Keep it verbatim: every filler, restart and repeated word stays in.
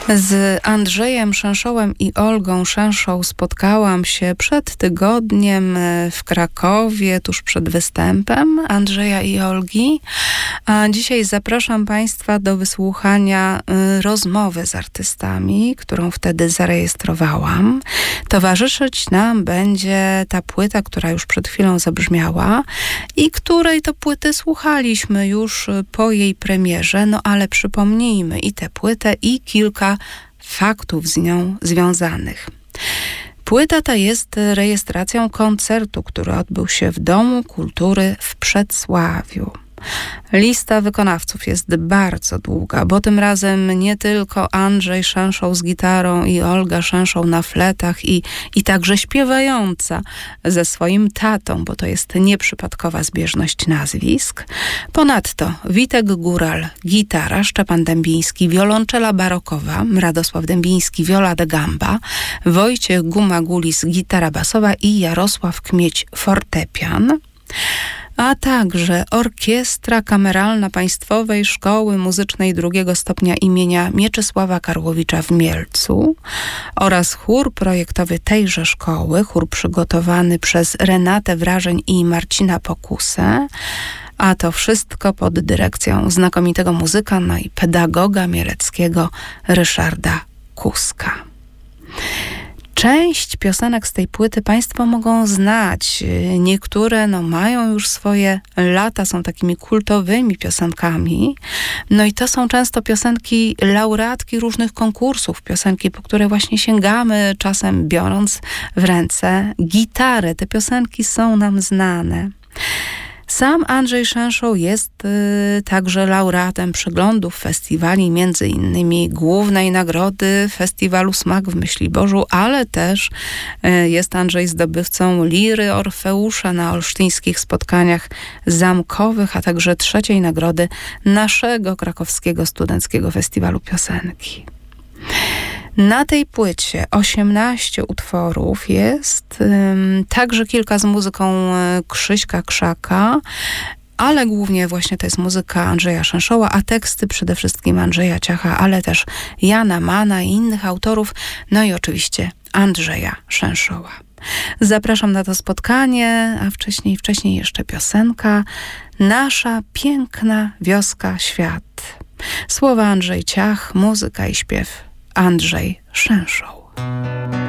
Z Andrzejem Szenszołem i Olgą Szenszą spotkałam się przed tygodniem w Krakowie, tuż przed występem Andrzeja i Olgi. A dzisiaj zapraszam Państwa do wysłuchania rozmowy z artystami, którą wtedy zarejestrowałam. Towarzyszyć nam będzie ta płyta, która już przed chwilą zabrzmiała i której to płyty słuchaliśmy już po jej premierze, no ale przypomnijmy i tę płytę, i kilka faktów z nią związanych. Płyta ta jest rejestracją koncertu, który odbył się w Domu Kultury w Przedsławiu. Lista wykonawców jest bardzo długa, bo tym razem nie tylko Andrzej Szenszoł z gitarą i Olga Szenszą na fletach i, i także śpiewająca ze swoim tatą, bo to jest nieprzypadkowa zbieżność nazwisk. Ponadto Witek Góral, gitara, Szczepan Dębiński, wiolonczela barokowa, Radosław Dębiński, viola da gamba, Wojciech Gumagulis, gitara basowa i Jarosław Kmieć, fortepian. A także Orkiestra Kameralna Państwowej Szkoły Muzycznej drugiego stopnia imienia Mieczysława Karłowicza w Mielcu oraz chór projektowy tejże szkoły, chór przygotowany przez Renatę Wrażeń i Marcina Pokusę, a to wszystko pod dyrekcją znakomitego muzyka, no i pedagoga mieleckiego Ryszarda Kuska. Część piosenek z tej płyty Państwo mogą znać. Niektóre no, mają już swoje lata, są takimi kultowymi piosenkami. No i to są często piosenki laureatki różnych konkursów, piosenki, po które właśnie sięgamy, czasem biorąc w ręce gitarę. Te piosenki są nam znane. Sam Andrzej Szenszoł jest y, także laureatem przeglądów festiwali, między innymi głównej nagrody festiwalu Smak w Myśliborzu, ale też y, jest Andrzej zdobywcą liry Orfeusza na olsztyńskich spotkaniach zamkowych, a także trzeciej nagrody naszego krakowskiego studenckiego festiwalu piosenki. Na tej płycie osiemnaście utworów jest, ym, także kilka z muzyką y, Krzyśka Krzaka, ale głównie właśnie to jest muzyka Andrzeja Szenszoła, a teksty przede wszystkim Andrzeja Ciacha, ale też Jana Mana i innych autorów, no i oczywiście Andrzeja Szenszoła. Zapraszam na to spotkanie, a wcześniej, wcześniej jeszcze piosenka Nasza piękna wioska świat. Słowa Andrzej Ciach, muzyka i śpiew Andrzej Szenszoł.